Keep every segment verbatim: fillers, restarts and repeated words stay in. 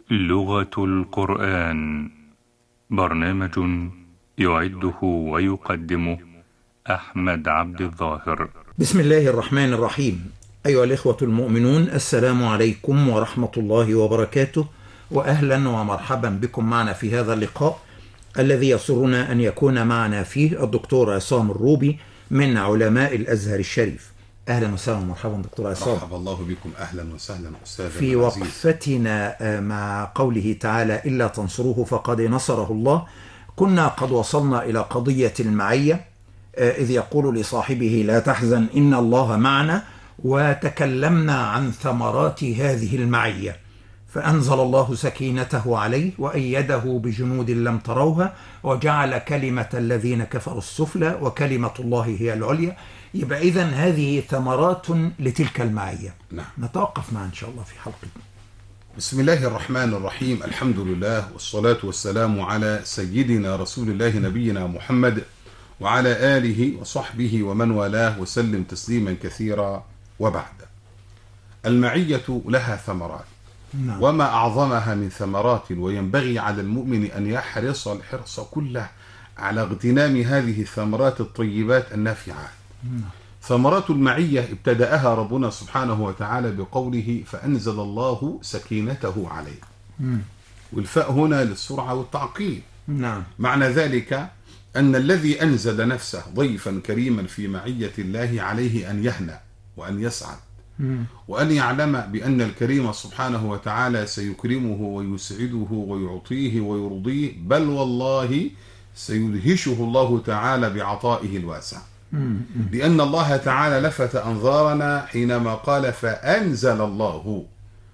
لغة القرآن، برنامج يعده ويقدمه أحمد عبد الظاهر. بسم الله الرحمن الرحيم. أيها الإخوة المؤمنون، السلام عليكم ورحمة الله وبركاته، وأهلا ومرحبا بكم معنا في هذا اللقاء الذي يسرنا أن يكون معنا فيه الدكتور عصام الروبي من علماء الأزهر الشريف. أهلا وسهلا ومرحبا دكتور عصام. مرحبا الله بكم، أهلا وسهلا أستاذ في العزيز. وقفتنا مع قوله تعالى إلا تنصروه فقد نصره الله، كنا قد وصلنا إلى قضية المعية، إذ يقول لصاحبه لا تحزن إن الله معنا، وتكلمنا عن ثمرات هذه المعية، فأنزل الله سكينته عليه وأيده بجنود لم تروها وجعل كلمة الذين كفروا السفلى وكلمة الله هي العليا. يبقى إذن هذه ثمرات لتلك المعية. نعم. نتوقف معا إن شاء الله في حلقتنا. بسم الله الرحمن الرحيم، الحمد لله والصلاة والسلام على سيدنا رسول الله نبينا محمد وعلى آله وصحبه ومن والاه وسلم تسليما كثيرا. وبعد، المعية لها ثمرات. نعم. وما أعظمها من ثمرات، وينبغي على المؤمن أن يحرص الحرص كله على اغتنام هذه الثمرات الطيبات النافعات. نعم. ثمرات المعية ابتدأها ربنا سبحانه وتعالى بقوله فأنزل الله سكينته عليه. نعم. والفاء هنا للسرعة والتعقيب. نعم. معنى ذلك أن الذي أنزل نفسه ضيفا كريما في معية الله عليه أن يهنأ وأن يسعد، وأن يعلم بأن الكريم سبحانه وتعالى سيكرمه ويسعده ويعطيه ويرضيه، بل والله سيدهشه الله تعالى بعطائه الواسع، لأن الله تعالى لفت أنظارنا حينما قال فأنزل الله،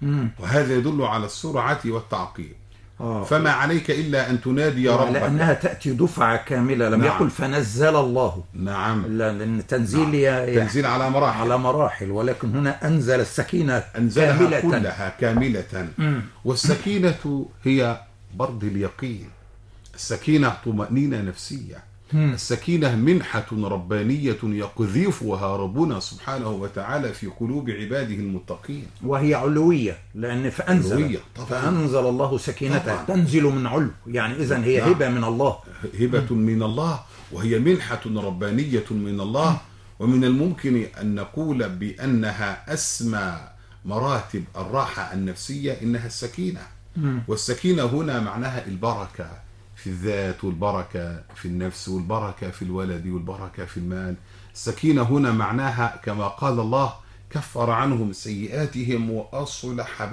وهذا يدل على السرعة والتعقيب. آه. فما عليك إلا أن تنادي ربك، لأنها تأتي دفعة كاملة. لم نعم. يقل فنزل الله. نعم. لأن تنزيل نعم. يعني تنزيل على مراحل على مراحل، ولكن هنا أنزل السكينة أنزلها كاملة. كلها كاملة. مم. والسكينة هي برد اليقين، السكينة طمأنينة نفسية، مم. السكينة منحة ربانية يقذفها ربنا سبحانه وتعالى في قلوب عباده المتقين، وهي علوية، لأن فأنزل علوية. فأنزل الله سكينته، تنزل من علو، يعني إذن هي هبة من الله، هبة من الله، وهي منحة ربانية من الله. ومن الممكن أن نقول بأنها أسمى مراتب الراحة النفسية إنها السكينة. والسكينة هنا معناها البركة في الذات، والبركة في النفس، والبركة في الولد، والبركة في المال. السكينة هنا معناها كما قال الله كفر عنهم سيئاتهم وأصلح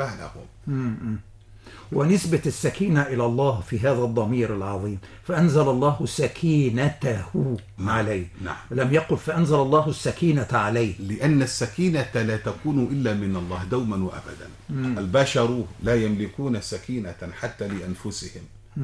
بالهم. ونسبة السكينة إلى الله في هذا الضمير العظيم، فأنزل الله سكينته عليه. نعم. لم يقل فأنزل الله السكينة عليه، لأن السكينة لا تكون إلا من الله دوما وأبدا. مم. البشر لا يملكون سكينة حتى لأنفسهم،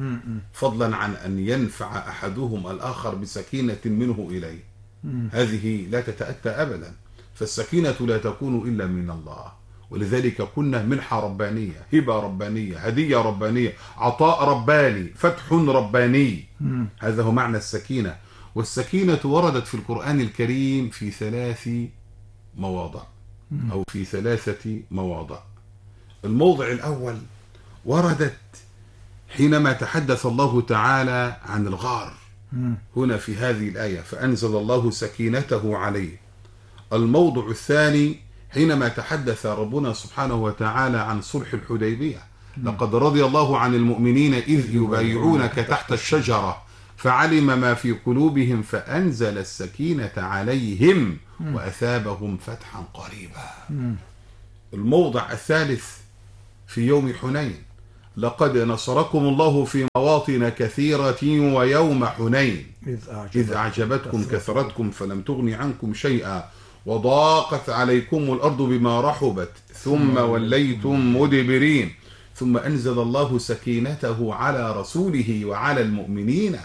فضلا عن أن ينفع أحدهم الآخر بسكينة منه إليه. مم. هذه لا تتأتى أبدا. فالسكينة لا تكون إلا من الله، ولذلك كنا منحة ربانية، هبة ربانية، هدية ربانية، عطاء رباني، فتح رباني. مم. هذا هو معنى السكينة. والسكينة وردت في القرآن الكريم في ثلاث مواضع، مم. أو في ثلاثة مواضع. الموضع الأول وردت حينما تحدث الله تعالى عن الغار، مم. هنا في هذه الآية فأنزل الله سكينته عليه. الموضع الثاني حينما تحدث ربنا سبحانه وتعالى عن صلح الحديبية، لقد رضي الله عن المؤمنين إذ يبايعونك تحت الشجرة فعلم ما في قلوبهم فأنزل السكينة عليهم وأثابهم فتحا قريبا. الموضع الثالث في يوم حنين، لقد نصركم الله في مواطن كثيرة ويوم حنين إذ أعجبتكم كثرتكم فلم تغن عنكم شيئا وضاقت عليكم الأرض بما رحبت ثم وليتم مدبرين ثم أنزل الله سكينته على رسوله وعلى المؤمنين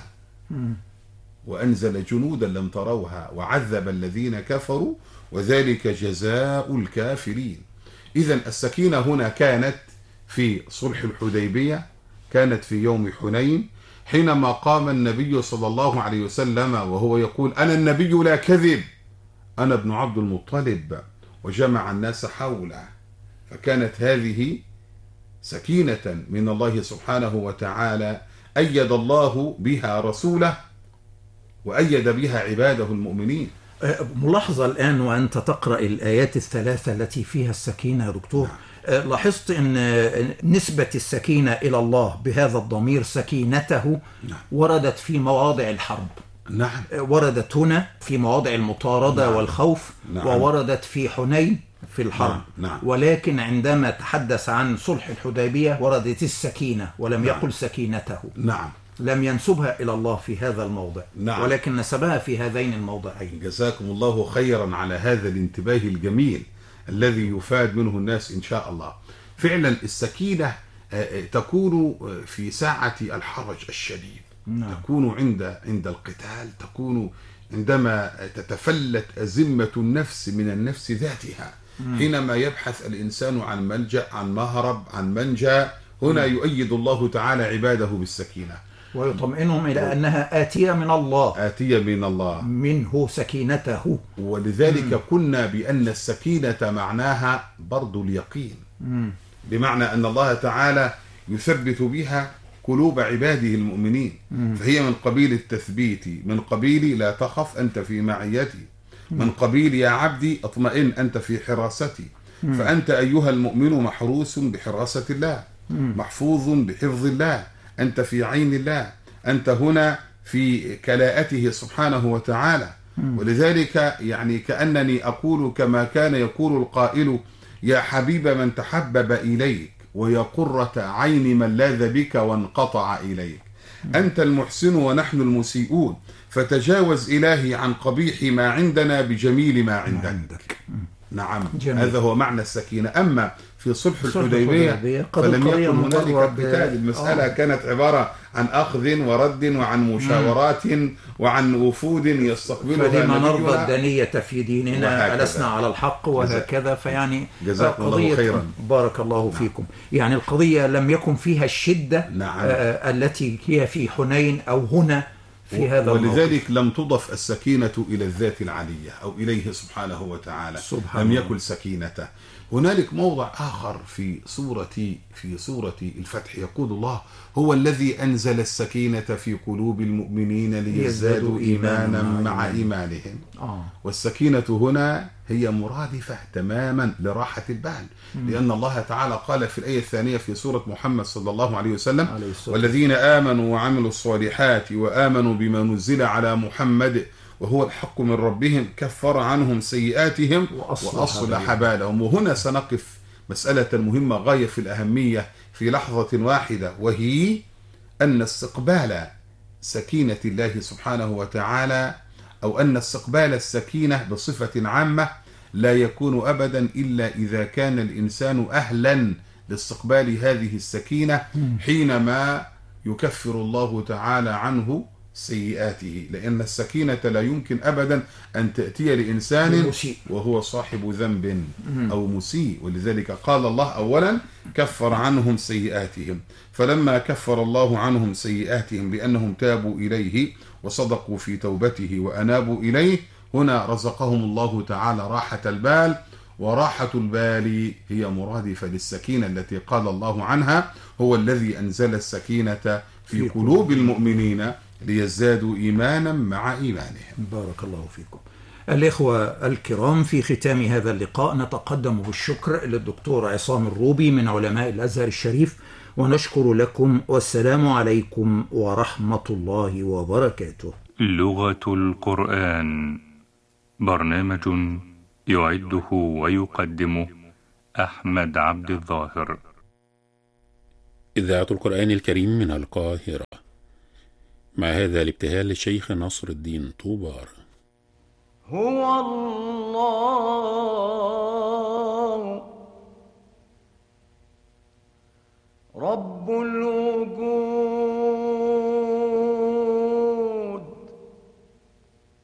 وأنزل جنودا لم تروها وعذب الذين كفروا وذلك جزاء الكافرين. إذن السكينة هنا كانت في صلح الحديبية، كانت في يوم حنين حينما قام النبي صلى الله عليه وسلم وهو يقول أنا النبي لا كذب، أنا ابن عبد المطلب، وجمع الناس حوله. فكانت هذه سكينة من الله سبحانه وتعالى أيد الله بها رسوله وأيد بها عباده المؤمنين. ملاحظة الآن وأنت تقرأ الآيات الثلاثة التي فيها السكينة يا دكتور، نعم. لاحظت أن نسبة السكينة إلى الله بهذا الضمير سكينته، نعم. وردت في مواضع الحرب، نعم. وردت هنا في مواضع المطاردة، نعم. والخوف، نعم. ووردت في حنين في الحرب، نعم. نعم. ولكن عندما تحدث عن صلح الحديبية وردت السكينة ولم نعم. يقل سكينته، نعم. لم ينسبها إلى الله في هذا الموضع، نعم. ولكن نسبها في هذين الموضعين. جزاكم الله خيرا على هذا الانتباه الجميل الذي يفاد منه الناس إن شاء الله. فعلا السكينة تكون في ساعة الحرج الشديد، نعم. تكون عند عند القتال، تكون عندما تتفلت أزمة النفس من النفس ذاتها، مم. حينما يبحث الإنسان عن ملجأ، عن مهرب، عن منجا، هنا مم. يؤيد الله تعالى عباده بالسكينة ويطمئنهم إلى أنها آتية من الله، آتية من الله، منه سكينته. ولذلك مم. قلنا بأن السكينة معناها برض اليقين، مم. بمعنى أن الله تعالى يثبت بها قلوب عباده المؤمنين، مم. فهي من قبيل التثبيت، من قبيل لا تخف أنت في معيتي، من قبيل يا عبدي اطمئن أنت في حراستي، مم. فأنت أيها المؤمن محروس بحراسة الله، مم. محفوظ بحفظ الله، أنت في عين الله، أنت هنا في كلاءته سبحانه وتعالى. مم. ولذلك يعني كأنني أقول كما كان يقول القائل: يا حبيب من تحبب إليك، ويا قرة عين من لاذ بك وانقطع إليك، أنت المحسن ونحن المسيئون، فتجاوز إلهي عن قبيح ما عندنا بجميل ما عندك, عندك. نعم، جميل. هذا هو معنى السكينة. أما في صلح الحديبية فلم يكن هنالك قتال، المسألة أوه. كانت عبارة عن أخذ ورد وعن مشاورات مم. وعن وفود يستقبلها فلما نرضى الدنية في ديننا ألسنا على الحق وهكذا. فيعني جزاكم الله خيرا، بارك الله نعم. فيكم. يعني القضية لم يكن فيها الشدة نعم. آه التي هي في حنين أو هنا في هذا ولذلك الموقف. لم تضف السكينة إلى الذات العلية أو إليه سبحانه وتعالى، سبحانه. لم يكن سكينته. هنالك موضع آخر في سورة في سورة الفتح يقول الله: هو الذي أنزل السكينة في قلوب المؤمنين ليزدادوا إيمانا مع إيمانهم. آه. والسكينة هنا هي مرادفة تماما لراحة البال، مم. لأن الله تعالى قال في الآية الثانية في سورة محمد صلى الله عليه وسلم: عليه والذين آمنوا وعملوا الصالحات وآمنوا بما نزل على محمد وهو الحق من ربهم كفر عنهم سيئاتهم وأصلح بالهم. وهنا سنقف مسألة مهمة غاية في الأهمية في لحظة واحدة، وهي أن استقبال سكينة الله سبحانه وتعالى أو أن استقبال السكينة بصفة عامة لا يكون أبدا إلا إذا كان الإنسان أهلا لاستقبال هذه السكينة حينما يكفر الله تعالى عنه سيئاته، لأن السكينة لا يمكن أبدا أن تأتي لإنسان وهو صاحب ذنب أو مسيء. ولذلك قال الله أولا: كفر عنهم سيئاتهم. فلما كفر الله عنهم سيئاتهم بأنهم تابوا إليه وصدقوا في توبته وأنابوا إليه، هنا رزقهم الله تعالى راحة البال، وراحة البال هي مرادفة للسكينة التي قال الله عنها: هو الذي أنزل السكينة في قلوب المؤمنين ليزدادوا إيمانا مع إيمانهم. بارك الله فيكم. الإخوة الكرام، في ختام هذا اللقاء نتقدم بالشكر للدكتور عصام الروبي من علماء الأزهر الشريف، ونشكر لكم، والسلام عليكم ورحمة الله وبركاته. لغة القرآن، برنامج يعده ويقدمه أحمد عبد الظاهر. إذاعة القرآن الكريم من القاهرة، مع هذا الابتهال للشيخ نصر الدين طوبار. هو الله رب العالمين